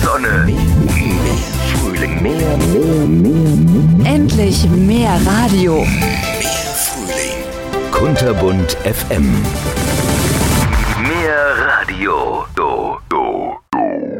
Sonne, mehr Frühling, mehr. Endlich mehr Radio. Mehr Frühling. Kunterbunt FM.